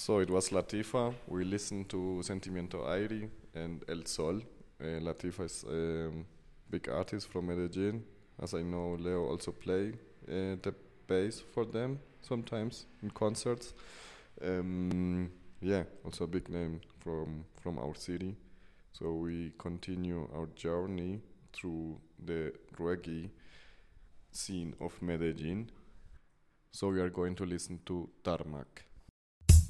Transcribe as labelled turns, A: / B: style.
A: So it was Latifa. We listened to Sentimiento Airi and El Sol. Latifa is a big artist from Medellin. As I know, Leo also play the bass for them sometimes in concerts. Yeah, also a big name from our city. So we continue our journey through the reggae scene of Medellin. So we are going to listen to Tarmac.